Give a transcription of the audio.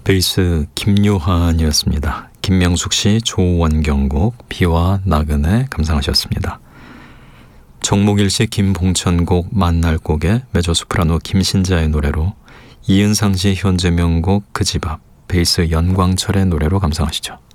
베이스 김요한이었습니다. 김명숙 씨, 조원경 곡, 비와 나그네 감상하셨습니다. 정목일 씨, 김봉천 곡, 만날 곡에 메조소프라노 김신자의 노래로, 이은상 씨 현재 명곡 그 집 앞, 베이스 연광철의 노래로 감상하시죠.